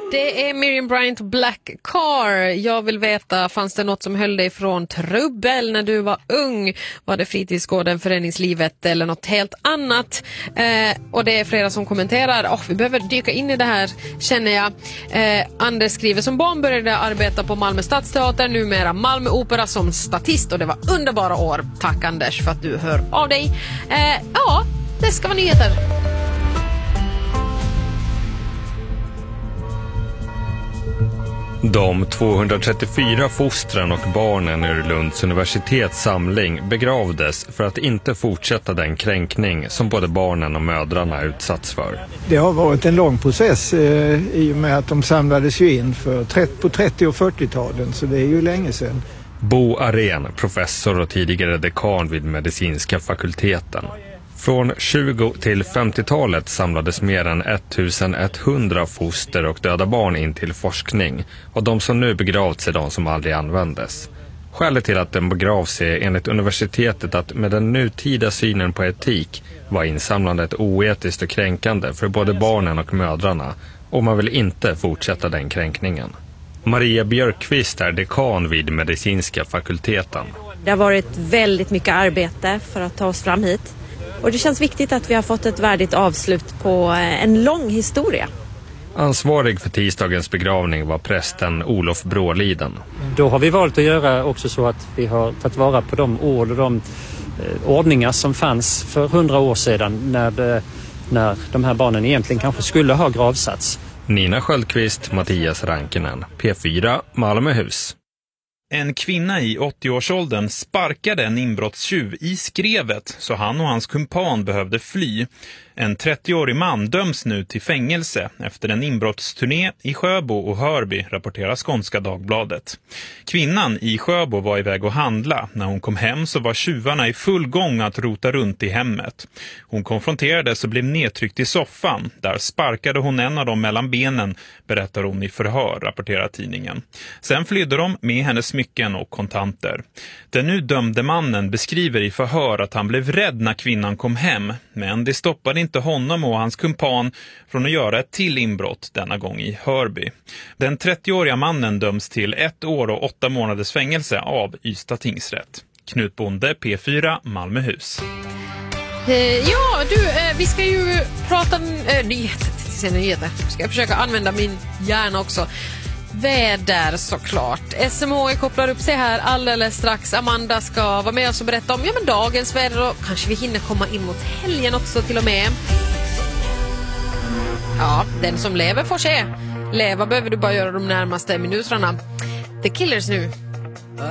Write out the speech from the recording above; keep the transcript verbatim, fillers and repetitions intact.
Det är Miriam Bryant, Black Car. Jag vill veta, fanns det något som höll dig från trubbel när du var ung? Var det fritidsgården, föreningslivet eller något helt annat? Eh, och det är flera som kommenterar. Oh, vi behöver dyka in i det här, känner jag. Eh, Anders skriver, som barn började arbeta på Malmö Stadsteater, numera Malmö Opera som statist, och det var underbara år. Tack Anders för att du hör av dig. Eh, ja, det ska vara nyheter. De tvåhundratrettiofyra fostren och barnen ur Lunds universitets samling begravdes för att inte fortsätta den kränkning som både barnen och mödrarna utsatts för. Det har varit en lång process eh, i och med att de samlades ju in för trettio, på trettio- och fyrtio-talen, så det är ju länge sedan. Bo Arén, professor och tidigare dekan vid medicinska fakulteten. Från tjugo- till femtiotalet samlades mer än ettusenetthundra foster och döda barn in till forskning, och de som nu begravts är de som aldrig användes. Skälet till att den begravs är enligt universitetet att med den nutida synen på etik var insamlandet oetiskt och kränkande för både barnen och mödrarna, och man vill inte fortsätta den kränkningen. Maria Björkqvist är dekan vid medicinska fakulteten. Det har varit väldigt mycket arbete för att ta oss fram hit. Och det känns viktigt att vi har fått ett värdigt avslut på en lång historia. Ansvarig för tisdagens begravning var prästen Olof Bråliden. Då har vi valt att göra också så att vi har tagit vara på de ord och de eh, ordningar som fanns för hundra år sedan när, det, när de här barnen egentligen kanske skulle ha gravsats. Nina Sköldqvist, Mattias Rankinen, P fyra, Malmöhus. En kvinna i åttio-årsåldern sparkade en inbrottstjuv i skrevet så han och hans kumpan behövde fly. En trettioårig man döms nu till fängelse efter en inbrottsturné i Sjöbo och Hörby, rapporterar Skånska Dagbladet. Kvinnan i Sjöbo var iväg att handla. När hon kom hem så var tjuvarna i full gång att rota runt i hemmet. Hon konfronterades och blev nedtryckt i soffan. Där sparkade hon en av dem mellan benen, berättar hon i förhör, rapporterar tidningen. Sen flydde de med hennes smycken och kontanter. Den nu dömde mannen beskriver i förhör att han blev rädd när kvinnan kom hem, men det stoppade inte honom och hans kumpan från att göra ett till inbrott, denna gång i Hörby. Den trettioåriga mannen döms till ett år och åtta månaders fängelse av Ystad tingsrätt. Knut Bonde, P fyra, Malmöhus. Eh, ja, du, eh, vi ska ju prata eh, nyheter, nyheter. Ska jag försöka använda min hjärna också. Väder såklart. S M H kopplar upp sig här alldeles strax. Amanda ska vara med oss och berätta om ja, men dagens väder, och kanske vi hinner komma in mot helgen också till och med. Ja, den som lever får se. Leva behöver du bara göra de närmaste minuterna. The Killers nu.